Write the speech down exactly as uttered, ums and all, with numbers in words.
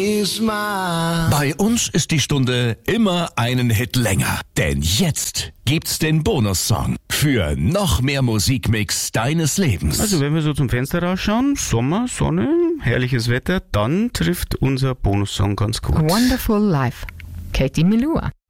Bei uns ist die Stunde immer einen Hit länger. Denn jetzt gibt's den Bonussong für noch mehr Musikmix deines Lebens. Also wenn wir so zum Fenster rausschauen, Sommer, Sonne, herrliches Wetter, dann trifft unser Bonussong ganz gut. A Wonderful Life, Katie Melua.